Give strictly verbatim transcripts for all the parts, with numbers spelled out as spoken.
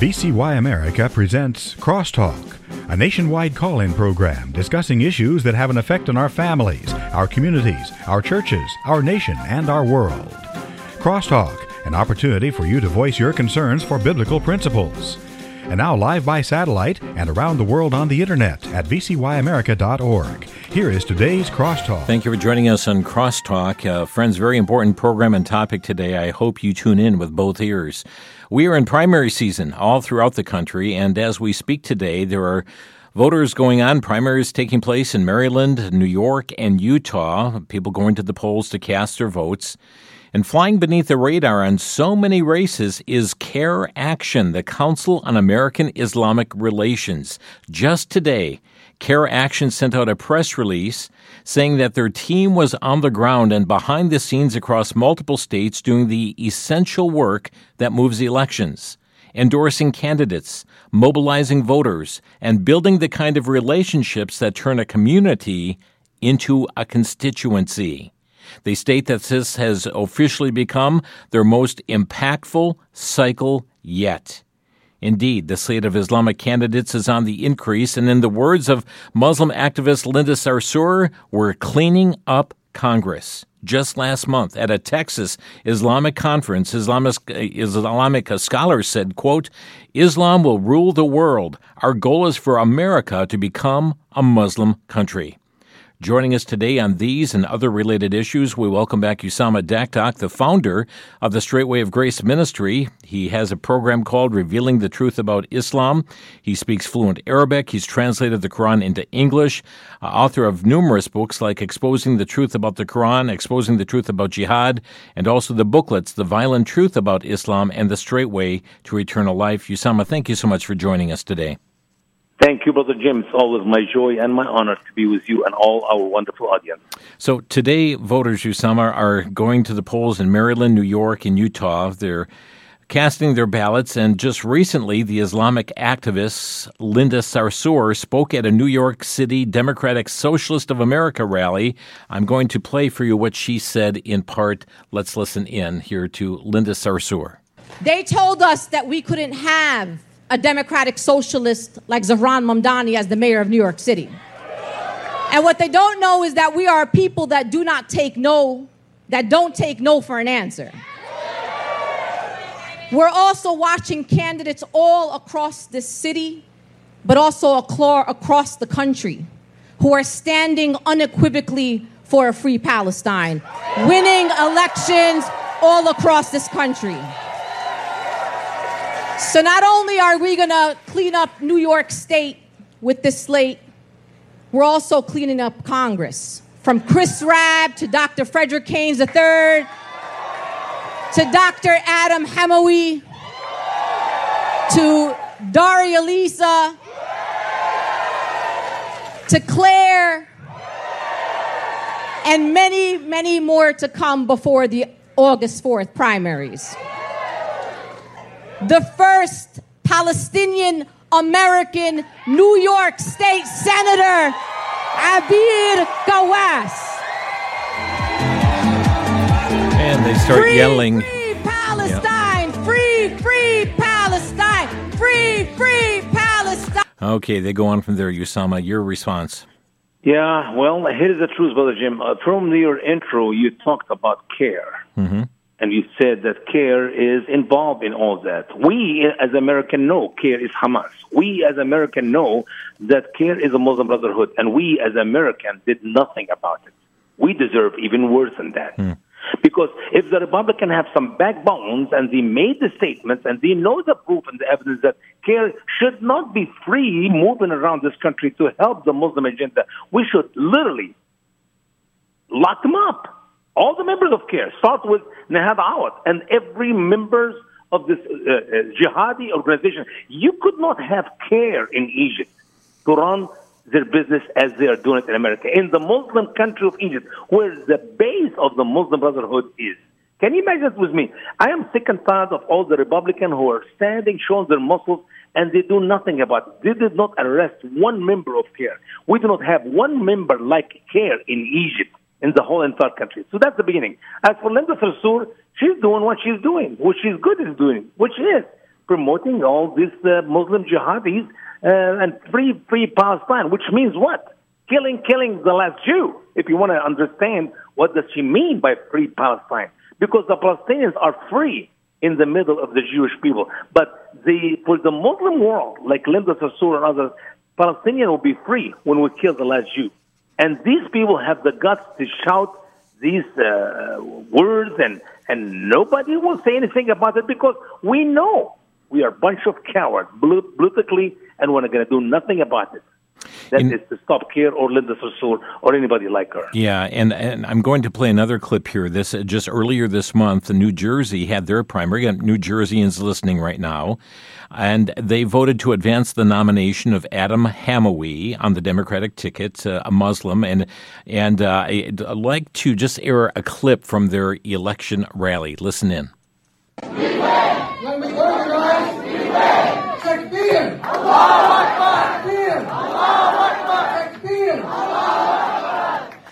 V C Y America presents Crosstalk, a nationwide call-in program discussing issues that have an effect on our families, our communities, our churches, our nation, and our world. Crosstalk, an opportunity for you to voice your concerns for biblical principles. And now live by satellite and around the world on the internet at v c y america dot org. Here is today's Crosstalk. Thank you for joining us on Crosstalk. Uh, friends, very important program and topic today. I hope you tune in with both ears. We are in primary season all throughout the country, and as we speak today, there are voters going on, primaries taking place in Maryland, New York, and Utah, people going to the polls to cast their votes. And flying beneath the radar on so many races is CARE Action, the Council on American Islamic Relations. Just today, CARE Action sent out a press release saying that their team was on the ground and behind the scenes across multiple states doing the essential work that moves elections, endorsing candidates, mobilizing voters, and building the kind of relationships that turn a community into a constituency. They state that this has officially become their most impactful cycle yet. Indeed, the slate of Islamic candidates is on the increase, and in the words of Muslim activist Linda Sarsour, we're cleaning up Congress. Just last month at a Texas Islamic conference, Islamic, Islamic scholars said, quote, "Islam will rule the world. Our goal is for America to become a Muslim country." Joining us today on these and other related issues, we welcome back Usama Daktak, the founder of the Straight Way of Grace Ministry. He has a program called Revealing the Truth About Islam. He speaks fluent Arabic. He's translated the Quran into English, uh, author of numerous books like Exposing the Truth About the Quran, Exposing the Truth About Jihad, and also the booklets, The Violent Truth About Islam and The Straight Way to Eternal Life. Usama, thank you so much for joining us today. Thank you, Brother Jim. It's always my joy and my honor to be with you and all our wonderful audience. So today, voters, Usama, are going to the polls in Maryland, New York, and Utah. They're casting their ballots, and just recently, the Islamic activist Linda Sarsour spoke at a New York City Democratic Socialist of America rally. I'm going to play for you what she said in part. Let's listen in here to Linda Sarsour. They told us that we couldn't have a democratic socialist like Zohran Mamdani as the mayor of New York City. And what they don't know is that we are people that do not take no, that don't take no for an answer. We're also watching candidates all across this city, but also across the country, who are standing unequivocally for a free Palestine, winning elections all across this country. So not only are we going to clean up New York State with this slate, we're also cleaning up Congress. From Chris Rabb to Doctor Frederick Keynes the third to Doctor Adam Hamawi to Daria Lisa to Claire and many, many more to come before the August fourth primaries. The first Palestinian American New York State Senator, Abir Gawas. And they start free, yelling. Free Palestine! Yep. Free, free Palestine! Free, free Palestine! Okay, they go on from there. Usama, your response. Yeah, well, here's the truth, Brother Jim. Uh, from your intro, you talked about CARE. Mm-hmm. And you said that CARE is involved in all that. We, as Americans, know CARE is Hamas. We, as Americans, know that CARE is a Muslim Brotherhood. And we, as Americans, did nothing about it. We deserve even worse than that. Mm. Because if the Republicans have some backbones and they made the statements and they know the proof and the evidence that CARE should not be free moving around this country to help the Muslim agenda, we should literally lock them up. All the members of CARE, start with Nahad Awad and every member of this uh, uh, jihadi organization. You could not have CARE in Egypt to run their business as they are doing it in America. In the Muslim country of Egypt, where the base of the Muslim Brotherhood is. Can you imagine it with me? I am sick and tired of all the Republicans who are standing, showing their muscles, and they do nothing about it. They did not arrest one member of CARE. We do not have one member like CARE in Egypt. In the whole entire country. So that's the beginning. As for Linda Sarsour, she's doing what she's doing, what she's good at doing, which is promoting all these uh, Muslim jihadis uh, and free, free Palestine, which means what? Killing, killing the last Jew, if you want to understand what does she mean by free Palestine. Because the Palestinians are free in the middle of the Jewish people. But the for the Muslim world, like Linda Sarsour and others, Palestinians will be free when we kill the last Jew. And these people have the guts to shout these uh, words, and, and nobody will say anything about it because we know we are a bunch of cowards, politically, and we're not going to do nothing about it. That in, is to stop Keir or Linda Sarsour or anybody like her. Yeah, and, and I'm going to play another clip here. This uh, just earlier this month, New Jersey had their primary. New Jerseyans listening right now, and they voted to advance the nomination of Adam Hamawi on the Democratic ticket, uh, a Muslim. And and uh, I'd like to just air a clip from their election rally. Listen in. We win. When we organize, we win. Takbir. Allahu Akbar. Takbir. Allahu Akbar. Takbir. Allahu Akbar.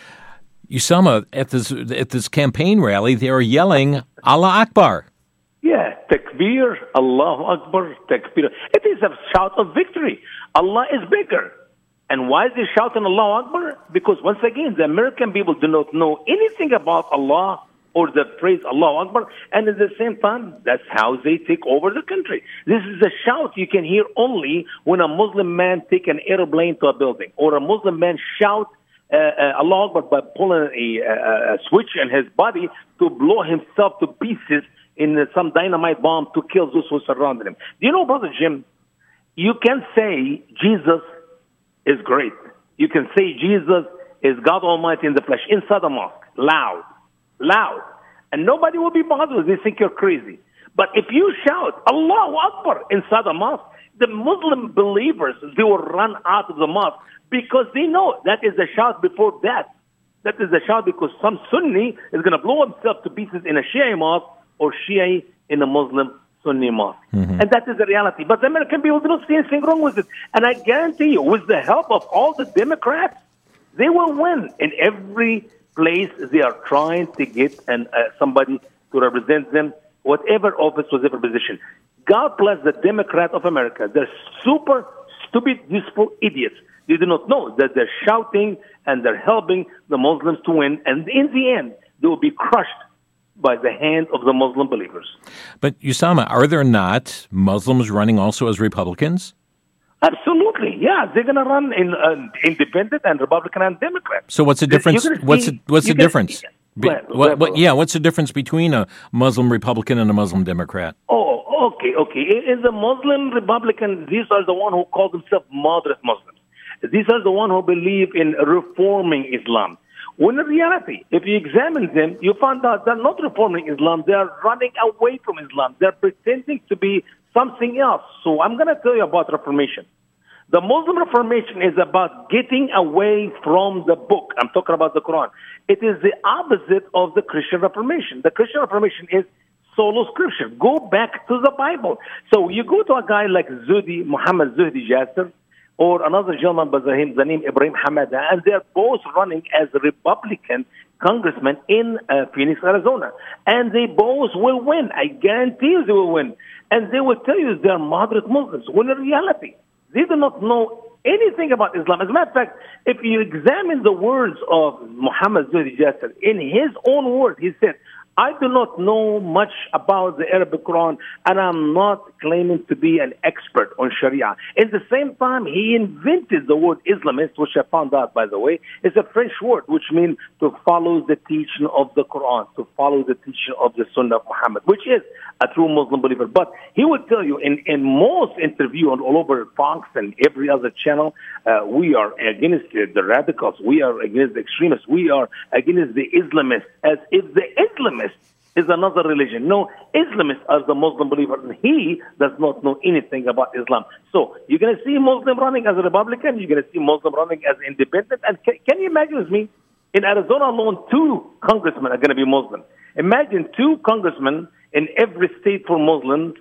Usama, at this at this campaign rally, they are yelling Allah Akbar. Yeah, takbir, Allahu Akbar, takbir. It is a shout of victory. Allah is bigger. And why is he shouting Allahu Akbar? Because once again, the American people do not know anything about Allah or the phrase Allahu Akbar, and at the same time, that's how they take over the country. This is a shout you can hear only when a Muslim man take an airplane to a building, or a Muslim man shout uh, uh, Allahu Akbar by pulling a, a, a switch in his body to blow himself to pieces in uh, some dynamite bomb to kill those who surrounded him. Do you know, Brother Jim, you can say Jesus is great. You can say Jesus is God Almighty in the flesh, inside the mosque, loud. Loud. And nobody will be bothered. They think you're crazy. But if you shout Allahu Akbar inside the mosque, the Muslim believers, they will run out of the mosque because they know that is a shout before death. That is a shout because some Sunni is going to blow himself to pieces in a Shia mosque or Shia in a Muslim Sunni mosque. Mm-hmm. And that is the reality. But the American people don't see anything wrong with it. And I guarantee you, with the help of all the Democrats, they will win in every place they are trying to get and uh, somebody to represent them, whatever office, whatever position. God bless the Democrat of America. They're super stupid, useful idiots. They do not know that they're shouting and they're helping the Muslims to win. And in the end, they will be crushed by the hand of the Muslim believers. But Usama, are there not Muslims running also as Republicans? Absolutely, yeah. They're going to run in uh, independent and Republican and Democrat. So what's the difference? What's the, what's the difference? Be, well, what, what, yeah, what's the difference between a Muslim Republican and a Muslim Democrat? Oh, okay, okay. In the Muslim Republican, these are the one who call themselves moderate Muslims. These are the one who believe in reforming Islam. When in reality, if you examine them, you find out they're not reforming Islam. They are running away from Islam. They're pretending to be something else. So I'm going to tell you about Reformation. The Muslim Reformation is about getting away from the book. I'm talking about the Quran. It is the opposite of the Christian Reformation. The Christian Reformation is solo scripture. Go back to the Bible. So you go to a guy like Zuhdi, Muhammad Zuhdi Jasser, or another gentleman by the name Ibrahim Hamada, and they're both running as Republican congressmen in uh, Phoenix, Arizona. And they both will win. I guarantee you they will win. And they will tell you they're moderate Muslims, when in reality, they do not know anything about Islam. As a matter of fact, if you examine the words of Muhammad Zuhdi Jasser, in his own words, he said, I do not know much about the Arabic Quran, and I'm not claiming to be an expert on Sharia. At the same time, he invented the word Islamist, which I found out, by the way. It's a French word, which means to follow the teaching of the Quran, to follow the teaching of the Sunnah of Muhammad, which is a true Muslim believer. But he would tell you in, in most interview on all over Fox and every other channel, uh, we are against the radicals. We are against the extremists. We are against the Islamists, as if the Islamists is another religion. No, Islamists are the Muslim believer, and he does not know anything about Islam. So you're going to see Muslim running as a Republican, you're going to see Muslim running as independent. And can, can you imagine with me, in Arizona alone, two congressmen are going to be Muslim. Imagine two congressmen in every state for Muslims,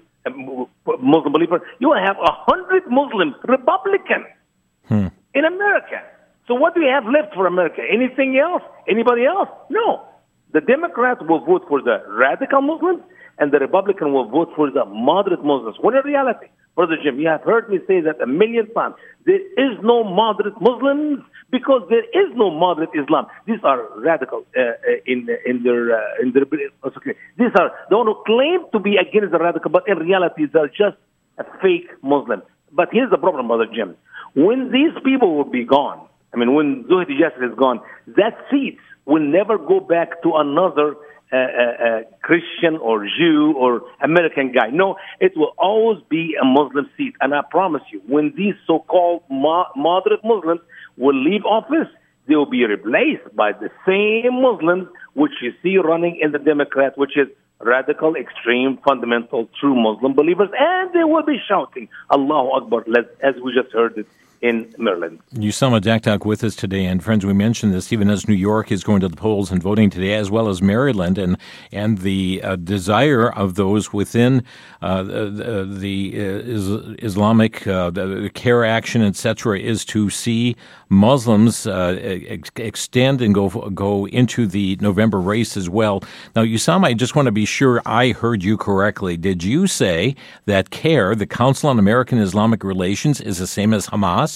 Muslim believer. You will have a hundred Muslims, Republican, hmm. in America. So what do we have left for America? Anything else? Anybody else? No. The Democrats will vote for the radical Muslims, and the Republican will vote for the moderate Muslims. When in reality, Brother Jim, you have heard me say that a million times. There is no moderate Muslims because there is no moderate Islam. These are radical uh, in in their uh, in their. Okay. These are the one who claim to be against the radical, but in reality they're just a fake Muslim. But here's the problem, Brother Jim. When these people will be gone, I mean, when Zuhdi Jasser is gone, that seat will never go back to another uh, uh, uh, Christian or Jew or American guy. No, it will always be a Muslim seat. And I promise you, when these so-called mo- moderate Muslims will leave office, they will be replaced by the same Muslims which you see running in the Democrat, which is radical, extreme, fundamental, true Muslim believers. And they will be shouting, Allahu Akbar, as we just heard it in Maryland. Usama Dakdak with us today, and friends, we mentioned this even as New York is going to the polls and voting today, as well as Maryland, and and the uh, desire of those within uh, the, the uh, Islamic uh, the CARE Action, et cetera, is to see Muslims uh, ex- extend and go go into the November race as well. Now, Usama, I just want to be sure I heard you correctly. Did you say that CARE, the Council on American Islamic Relations, is the same as Hamas?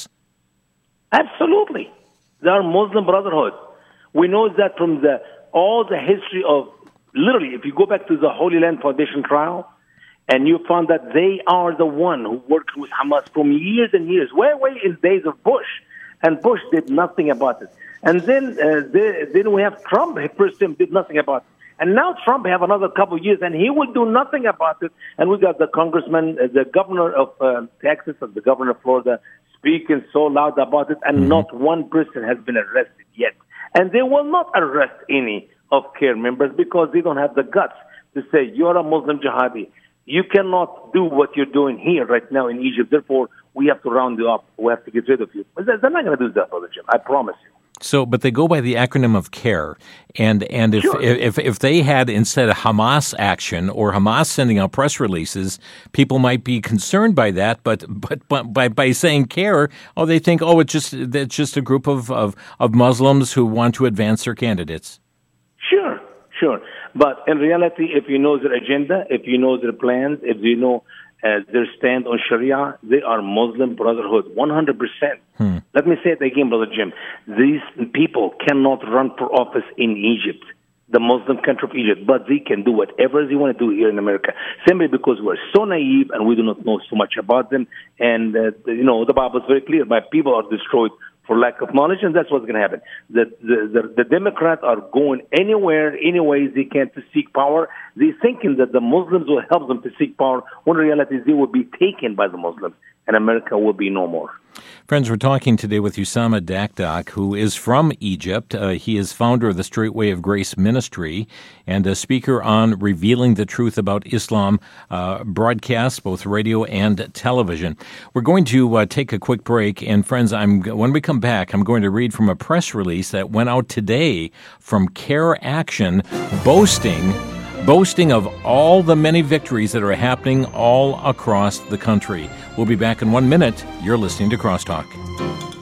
Absolutely. They are Muslim Brotherhood. We know that from the all the history of, literally, if you go back to the Holy Land Foundation trial, and you found that they are the one who worked with Hamas from years and years, way, way in days of Bush. And Bush did nothing about it. And then uh, they, then we have Trump, first time did nothing about it. And now Trump have another couple of years, and he will do nothing about it. And we got the congressman, uh, the governor of uh, Texas, and the governor of Florida, speaking so loud about it, and mm-hmm. not one person has been arrested yet. And they will not arrest any of CARE members because they don't have the guts to say, you're a Muslim jihadi. You cannot do what you're doing here right now in Egypt. Therefore, we have to round you up. We have to get rid of you. But they're not going to do that, Brother Jim. I promise you. So, but they go by the acronym of CARE, and and if Sure. if if they had instead of Hamas action or Hamas sending out press releases, people might be concerned by that. But but, but by by saying CARE, oh, they think oh, it's just it's just a group of, of, of Muslims who want to advance their candidates. Sure, sure. But in reality, if you know their agenda, if you know their plans, if you know uh, their stand on Sharia, they are Muslim Brotherhood, one hundred percent. Hmm. Let me say it again, Brother Jim. These people cannot run for office in Egypt, the Muslim country of Egypt, but they can do whatever they want to do here in America, simply because we're so naive and we do not know so much about them. And, uh, you know, the Bible is very clear. My people are destroyed for lack of knowledge, and that's what's going to happen. The, the, the, the Democrats are going anywhere, any ways they can to seek power. They're thinking that the Muslims will help them to seek power, when in reality they will be taken by the Muslims, and America will be no more. Friends, we're talking today with Usama Dakdak, who is from Egypt. Uh, he is founder of the Straight Way of Grace Ministry and a speaker on Revealing the Truth About Islam uh, broadcasts, both radio and television. We're going to uh, take a quick break, and friends, I'm when we come back, I'm going to read from a press release that went out today from CARE Action, boasting boasting of all the many victories that are happening all across the country. We'll be back in one minute. You're listening to Crosstalk.